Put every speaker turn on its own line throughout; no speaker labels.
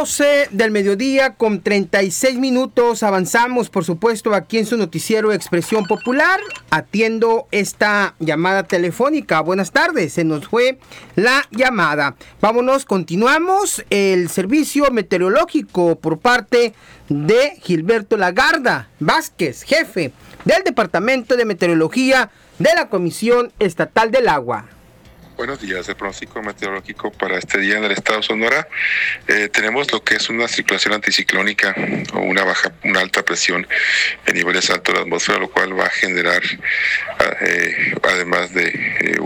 12 del mediodía con 36 minutos. Avanzamos, por supuesto, aquí en su noticiero Expresión Popular. Atiendo esta llamada telefónica. Buenas tardes, se nos fue la llamada. Vámonos, continuamos. El servicio meteorológico por parte de Gilberto Lagarda Vázquez, jefe del Departamento de Meteorología de la Comisión Estatal del Agua.
Buenos días. El pronóstico meteorológico para este día en el estado de Sonora, tenemos lo que es una circulación anticiclónica o una alta presión en niveles altos de la atmósfera, lo cual va a generar, además de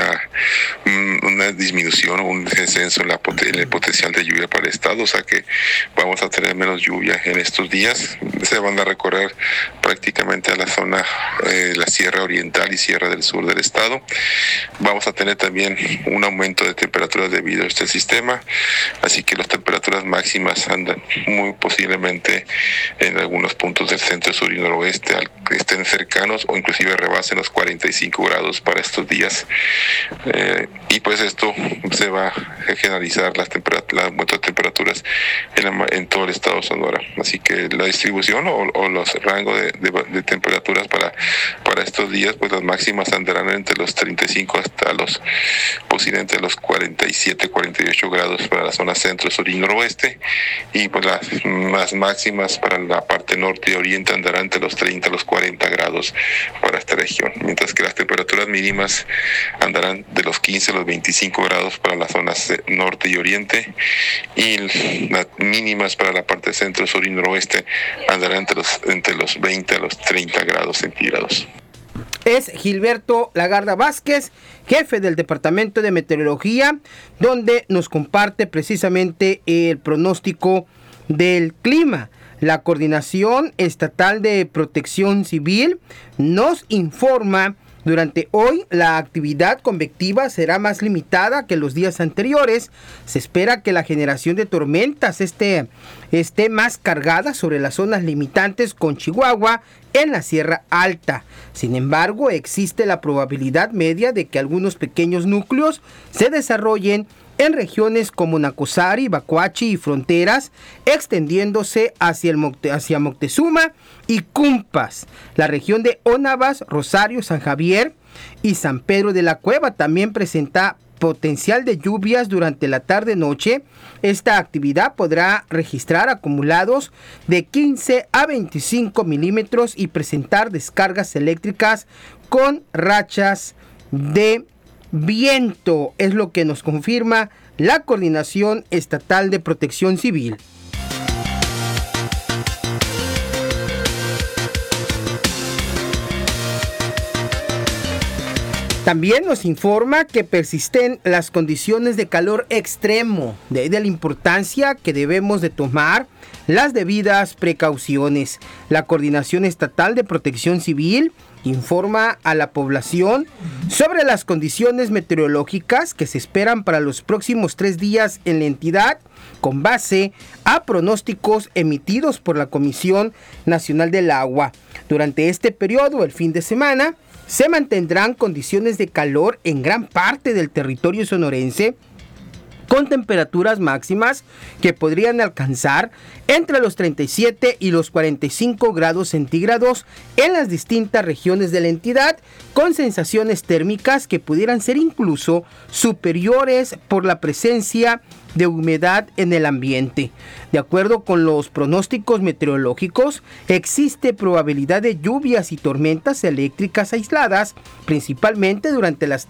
una disminución o un descenso en el potencial de lluvia para el estado, o sea que vamos a tener menos lluvia en estos días. Se van a recorrer prácticamente a la zona, la Sierra Oriental y Sierra del Sur del estado. Vamos a tener también un aumento de temperaturas debido a este sistema, así que las temperaturas máximas andan muy posiblemente en algunos puntos del centro, sur y noroeste, que estén cercanos o inclusive rebasen los 45 grados para estos días, y pues esto se va a generalizar el aumento de temperaturas en todo el estado de Sonora, así que la distribución o los rangos de temperaturas para estos días, pues las máximas andarán entre los 35 hasta posiblemente los 47, 48 grados para la zona centro, sur y noroeste, y pues las máximas para la parte norte y oriente andarán entre los 30 a los 40 grados para esta región, mientras que las temperaturas mínimas andarán de los 15 a los 25 grados para las zonas norte y oriente, y las mínimas para la parte centro, sur y noroeste andarán entre los 20 a los 30 grados centígrados.
Es Gilberto Lagarda Vázquez, jefe del Departamento de Meteorología, donde nos comparte precisamente el pronóstico del clima. La Coordinación Estatal de Protección Civil nos informa: durante hoy la actividad convectiva será más limitada que los días anteriores. Se espera que la generación de tormentas esté más cargada sobre las zonas limitantes con Chihuahua en la Sierra Alta. Sin embargo, existe la probabilidad media de que algunos pequeños núcleos se desarrollen en regiones como Nacozari, Bacuachi y Fronteras, extendiéndose hacia Moctezuma y Cumpas. La región de Onabas, Rosario, San Javier y San Pedro de la Cueva también presenta potencial de lluvias durante la tarde-noche. Esta actividad podrá registrar acumulados de 15 a 25 milímetros y presentar descargas eléctricas con rachas de viento. Es lo que nos confirma la Coordinación Estatal de Protección Civil. También nos informa que persisten las condiciones de calor extremo, de ahí de la importancia que debemos de tomar las debidas precauciones. La Coordinación Estatal de Protección Civil informa a la población sobre las condiciones meteorológicas que se esperan para los próximos 3 días en la entidad, con base a pronósticos emitidos por la Comisión Nacional del Agua. Durante este periodo, el fin de semana, se mantendrán condiciones de calor en gran parte del territorio sonorense, con temperaturas máximas que podrían alcanzar entre los 37 y los 45 grados centígrados en las distintas regiones de la entidad, con sensaciones térmicas que pudieran ser incluso superiores por la presencia de humedad en el ambiente. De acuerdo con los pronósticos meteorológicos, existe probabilidad de lluvias y tormentas eléctricas aisladas, principalmente durante las